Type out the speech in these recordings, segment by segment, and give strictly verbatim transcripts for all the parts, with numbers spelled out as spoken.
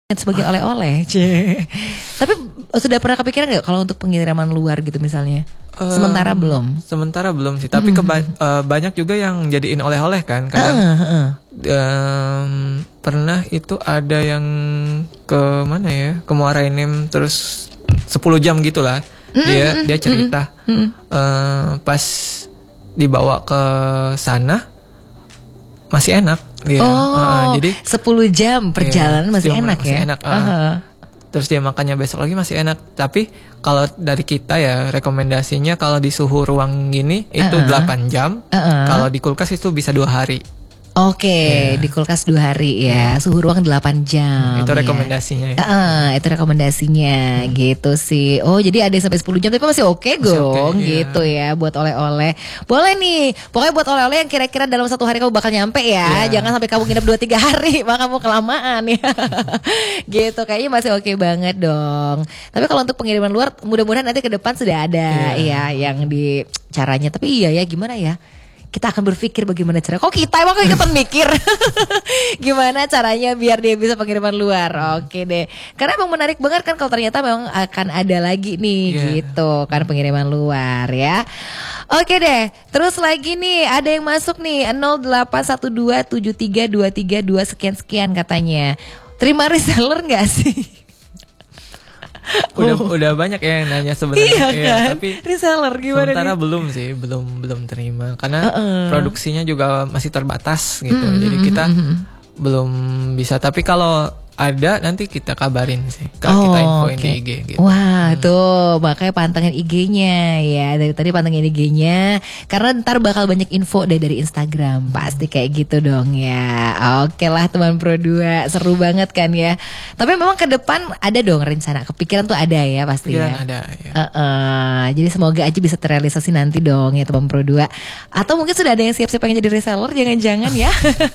Sebagai oleh-oleh, cie. Tapi sudah pernah kepikiran nggak kalau untuk pengiriman luar gitu misalnya? Sementara um, belum. Sementara belum sih. Tapi keba- uh, banyak juga yang jadiin oleh-oleh kan. Kadang uh, uh. Um, pernah itu ada yang ke mana ya? Ke Muara Enim terus sepuluh jam gitulah. Mm-hmm. Dia dia cerita mm-hmm. uh, pas dibawa ke sana masih enak. Iya, oh, uh, jadi sepuluh jam perjalanan iya, masih enak masih ya. Enak, uh. Uh-huh. Terus dia makannya besok lagi masih enak. Tapi kalau dari kita ya rekomendasinya kalau di suhu ruang gini itu uh-huh. delapan jam. Uh-huh. Kalau di kulkas itu bisa dua hari. Oke, okay, yeah. Di kulkas dua hari ya, suhu ruang delapan jam. Hmm, itu rekomendasinya ya. ya. Uh, itu rekomendasinya hmm. gitu sih. Oh, jadi ada sampai sepuluh jam tapi masih oke okay, gong okay, gitu yeah. ya buat oleh-oleh. Boleh nih. Pokoknya buat oleh-oleh yang kira-kira dalam satu hari kamu bakal nyampe ya. Yeah. Jangan sampai kamu nginep dua tiga hari, maka kamu kelamaan ya. Gitu, kayaknya masih oke okay banget dong. Tapi kalau untuk pengiriman luar mudah-mudahan nanti ke depan sudah ada yeah. ya yang di caranya. Tapi iya ya, gimana ya? Kita akan berpikir bagaimana cara. Kok kita emang ikutan mikir gimana caranya biar dia bisa pengiriman luar. Oke deh. Karena emang menarik banget kan kalau ternyata memang akan ada lagi nih yeah. gitu kan pengiriman luar ya. Oke deh. Terus lagi nih ada yang masuk nih nol delapan satu dua tujuh tiga dua tiga dua sekian-sekian katanya. Terima reseller gak sih? Udah oh. udah banyak ya yang nanya sebenarnya iya ya, kan? Tapi reseller gimana sementara nih? belum sih belum belum terima karena uh-uh. produksinya juga masih terbatas gitu. Mm-hmm. Jadi kita mm-hmm. belum bisa. Tapi kalau ada nanti kita kabarin sih. Kalau oh, kita infoin okay. di I G gitu. Wah, hmm. tuh makanya pantengin I G-nya ya. Dari tadi pantengin I G-nya karena ntar bakal banyak info deh dari Instagram. Pasti kayak gitu dong ya. Oke lah teman Pro dua, seru banget kan ya. Tapi memang ke depan ada dong rencana. Kepikiran tuh ada ya pasti Kepikiran ya. ada ya. Uh-uh. Jadi semoga aja bisa terrealisasi nanti dong ya teman Pro dua. Atau mungkin sudah ada yang siap-siap pengen jadi reseller, jangan-jangan ya.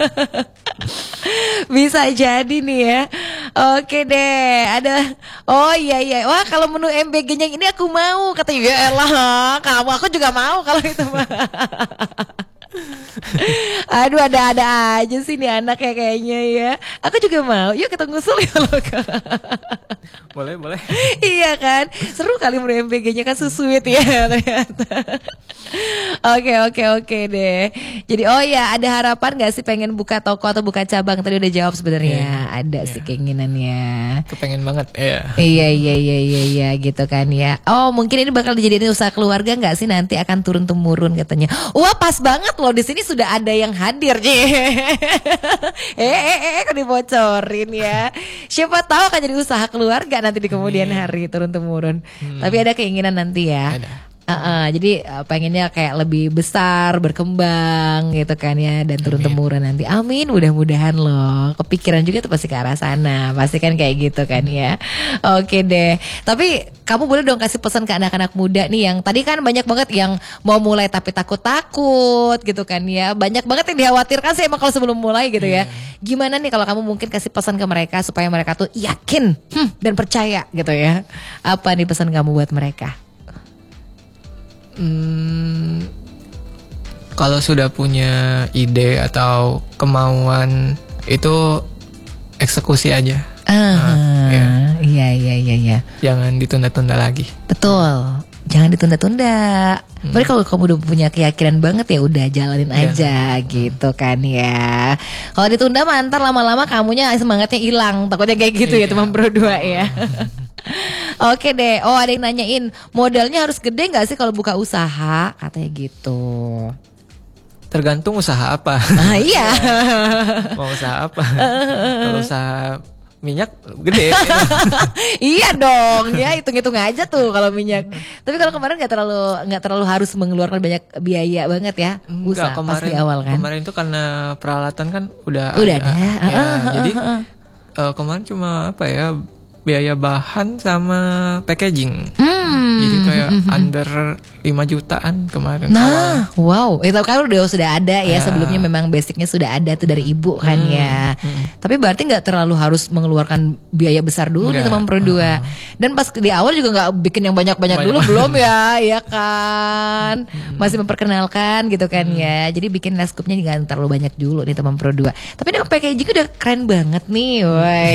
Bisa jadi nih ya. Oke deh, ada. Oh iya iya. Wah, kalau menu M B G-nya ini aku mau. Katanya, ya elah, kamu aku juga mau kalau itu mah. Aduh, ada-ada aja sih nih anaknya kayaknya ya. Aku juga mau. Yuk kita ngusul ya loh. Boleh, boleh. Iya kan? Seru kali menu M B G-nya kan susuit ya ternyata. Oke oke oke deh. Jadi oh ya, ada harapan gak sih pengen buka toko atau buka cabang? Tadi udah jawab sebenarnya. Yeah. Ada yeah. sih keinginannya. Kepengen banget ya. Iya iya iya iya iya gitu kan ya. Oh mungkin ini bakal dijadiin usaha keluarga nggak sih, nanti akan turun temurun katanya. Wah pas banget loh, di sini sudah ada yang hadir. eh eh eh kan dibocorin ya. Siapa tahu akan jadi usaha keluarga nanti di kemudian hari turun temurun. Hmm. Tapi ada keinginan nanti ya. Ada. Uh-uh, jadi uh, pengennya kayak lebih besar, berkembang gitu kan ya, dan turun temurun nanti. Amin, mudah-mudahan loh. Kepikiran juga tuh pasti ke arah sana, pasti kan kayak gitu kan ya. Oke deh. Tapi kamu boleh dong kasih pesan ke anak-anak muda nih yang tadi kan banyak banget yang mau mulai tapi takut-takut gitu kan ya. Banyak banget yang dikhawatirkan sih emang kalau sebelum mulai gitu ya. Gimana nih kalau kamu mungkin kasih pesan ke mereka supaya mereka tuh yakin hmm, dan percaya gitu ya. Apa nih pesan kamu buat mereka? Hmm, kalau sudah punya ide atau kemauan itu eksekusi aja. Uh, uh, ya. Iya iya iya iya. Jangan ditunda-tunda lagi. Betul. Jangan ditunda-tunda. Hmm. Tapi kalau kamu udah punya keyakinan banget ya udah jalanin aja ya. Gitu kan ya. Kalau ditunda mah ntar lama-lama kamunya semangatnya hilang. Takutnya kayak gitu iya. Ya teman Pro dua ya. Oke deh. Oh ada yang nanyain modalnya harus gede gak sih kalau buka usaha? Katanya gitu. Tergantung usaha apa. Ah iya. Mau usaha apa? Kalau usaha minyak gede. Iya dong ya, hitung-hitung aja tuh kalau minyak. Tapi kalau kemarin gak terlalu nggak terlalu harus mengeluarkan banyak biaya banget ya. Usaha kemarin, pas di awal kan. Kemarin itu karena peralatan kan udah Udah ada. ada. Ya, uh, uh, jadi uh, uh. Uh, kemarin cuma apa ya, biaya bahan sama packaging. Hmm. Jadi kayak under lima jutaan kemarin. Nah, awal. Wow, itu kan udah sudah ada ya, ya. Sebelumnya memang basicnya sudah ada tuh dari ibu kan hmm. ya. Hmm. Tapi berarti nggak terlalu harus mengeluarkan biaya besar dulu nih teman Pro dua. Hmm. Dan pas di awal juga nggak bikin yang banyak-banyak banyak dulu belum ya, ya kan. Hmm. Masih memperkenalkan gitu kan hmm. ya. Jadi bikin last scoopnya nggak terlalu banyak dulu nih teman Pro dua. Tapi ini packaging udah keren banget nih, woy.